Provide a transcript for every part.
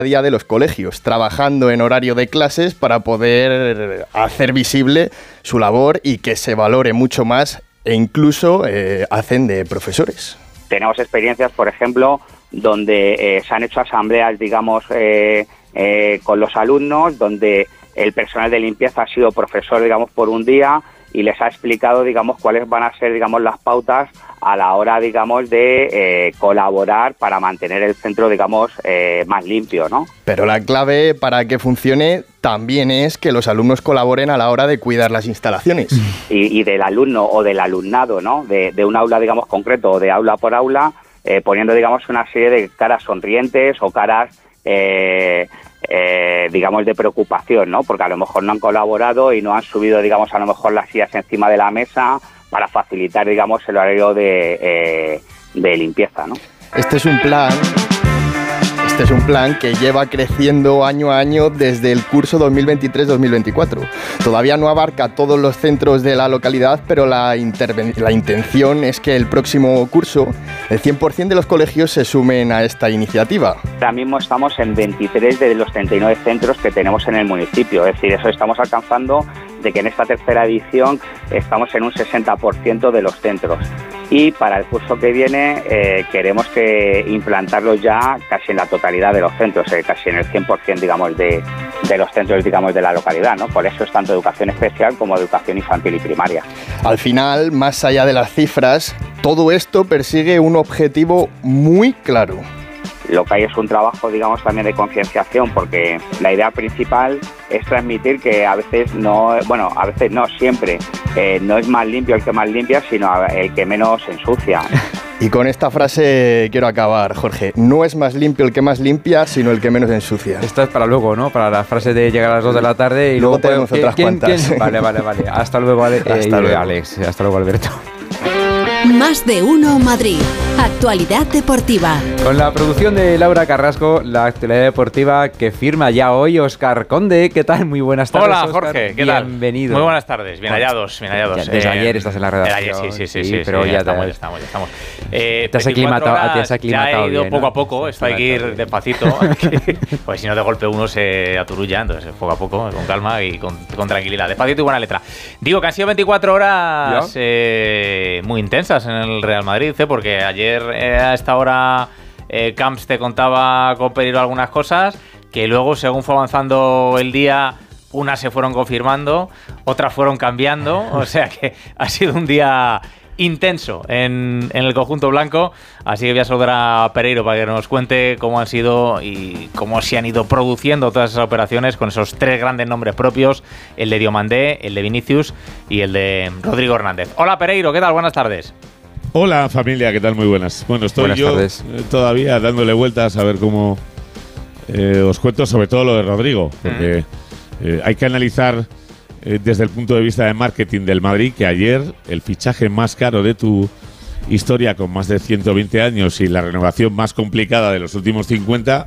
día de los colegios, trabajando en horario de clases para poder hacer visible su labor y que se valore mucho más, e incluso hacen de profesores. Tenemos experiencias, por ejemplo, donde se han hecho asambleas, digamos, con los alumnos, donde el personal de limpieza ha sido profesor, digamos, por un día y les ha explicado, digamos, cuáles van a ser, digamos, las pautas a la hora, digamos, de colaborar para mantener el centro, digamos, más limpio, ¿no? Pero la clave para que funcione también es que los alumnos colaboren a la hora de cuidar las instalaciones. Y del alumno o del alumnado, ¿no? De un aula, digamos, concreto o de aula por aula, poniendo, digamos, una serie de caras sonrientes o caras, digamos, de preocupación, ¿no? Porque a lo mejor no han colaborado y no han subido, digamos, a lo mejor las sillas encima de la mesa para facilitar, digamos, el horario de limpieza, ¿no? Este es un plan que lleva creciendo año a año desde el curso 2023-2024. Todavía no abarca todos los centros de la localidad, pero la intención es que el próximo curso el 100% de los colegios se sumen a esta iniciativa. Ahora mismo estamos en 23 de los 39 centros que tenemos en el municipio, es decir, eso estamos alcanzando de que en esta tercera edición estamos en un 60% de los centros. Y para el curso que viene queremos que implantarlo ya casi en la totalidad de los centros, casi en el 100%, digamos, de los centros, digamos, de la localidad, ¿no? Por eso es tanto educación especial como educación infantil y primaria. Al final, más allá de las cifras, todo esto persigue un objetivo muy claro. Lo que hay es un trabajo, digamos, también de concienciación, porque la idea principal es transmitir que a veces no, siempre, no es más limpio el que más limpia, sino el que menos ensucia. Y con esta frase quiero acabar, Jorge. No es más limpio el que más limpia, sino el que menos ensucia. Esto es para luego, ¿no? Para la frase de llegar a las 2 de la tarde y luego tenemos otras cuantas. ¿Quién? Vale. Hasta luego, Alex. Hasta luego, Alberto. Más de uno Madrid. Actualidad deportiva. Con la producción de Laura Carrasco, la actualidad deportiva que firma ya hoy Óscar Conde. ¿Qué tal? Muy buenas tardes. Hola, Óscar. Jorge. ¿Qué tal? Bienvenido. Muy buenas tardes. Bien hallados. Desde ayer estás en la redacción. Ayer, sí. Pero ya estamos. Te has aclimatado ya he ido bien, poco ¿no? a poco. Esto hay que ir despacito. Pues si no, de golpe uno se aturulla. Entonces, poco a poco, con calma y con tranquilidad. Despacito y buena letra. Digo que han sido 24 horas muy intensas en el Real Madrid, porque ayer a esta hora Camps te contaba con peligro algunas cosas que luego, según fue avanzando el día, unas se fueron confirmando, otras fueron cambiando, o sea que ha sido un día intenso en el conjunto blanco, así que voy a saludar a Pereiro para que nos cuente cómo han sido y cómo se han ido produciendo todas esas operaciones con esos 3 grandes nombres propios, el de Diomandé, el de Vinicius y el de Rodrigo Hernández. Hola Pereiro, ¿qué tal? Buenas tardes. Hola familia, ¿qué tal? Muy buenas. Bueno, estoy todavía dándole vueltas a ver cómo os cuento sobre todo lo de Rodrigo, porque hay que analizar desde el punto de vista de marketing del Madrid que ayer el fichaje más caro de tu historia, con más de 120 años y la renovación más complicada de los últimos 50,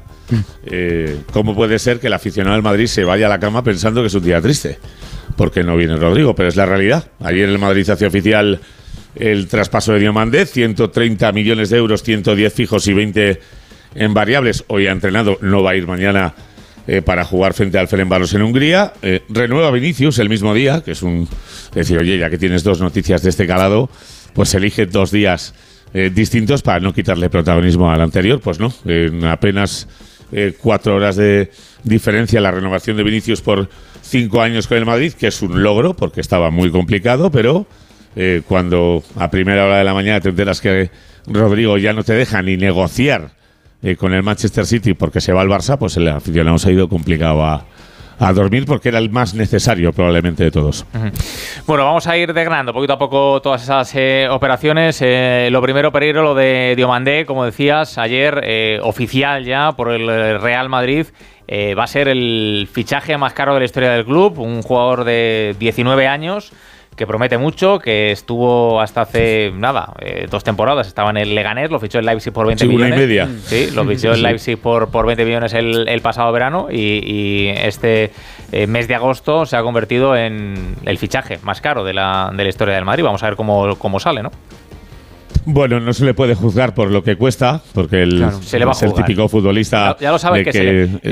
¿cómo puede ser que el aficionado del Madrid se vaya a la cama pensando que es un día triste? Porque no viene Rodrigo, pero es la realidad. Ayer el Madrid hacía oficial el traspaso de Diomandé, 130 millones de euros, 110 fijos y 20 en variables. Hoy ha entrenado, no va a ir mañana para jugar frente al Ferencváros en Hungría. Renueva Vinicius el mismo día, que es decir, oye, ya que tienes 2 noticias de este calado, pues elige 2 días distintos para no quitarle protagonismo al anterior. Pues no, en apenas 4 horas de diferencia la renovación de Vinicius por 5 años con el Madrid, que es un logro porque estaba muy complicado, pero cuando a primera hora de la mañana te enteras que Rodrigo ya no te deja ni negociar con el Manchester City porque se va al Barça, pues el aficionado se ha ido complicado a dormir porque era el más necesario probablemente de todos. Bueno, vamos a ir desgranando poquito a poco todas esas operaciones. Lo primero, Pereiro, lo de Diomandé, como decías ayer, oficial ya por el Real Madrid. Va a ser el fichaje más caro de la historia del club, un jugador de 19 años que promete mucho, que estuvo hasta hace 2 temporadas, estaba en el Leganés, lo fichó el Leipzig por 20 millones. Una y media. Sí, lo fichó el Leipzig por 20 millones el pasado verano y este mes de agosto se ha convertido en el fichaje más caro de la historia del Madrid. Vamos a ver cómo sale, ¿no? Bueno, no se le puede juzgar por lo que cuesta, porque se le va a es el jugar. Típico futbolista. Ya lo sabes que